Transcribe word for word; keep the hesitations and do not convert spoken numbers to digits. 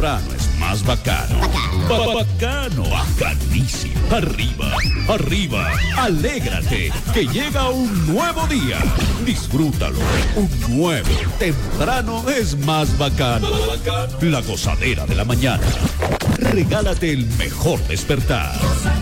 temprano es más bacano. Bacano. Bacano. Bacanísimo. Arriba. Arriba. Alégrate, que llega un nuevo día. Disfrútalo. Un nuevo. Temprano es más bacano. La gozadera de la mañana. Regálate el mejor despertar.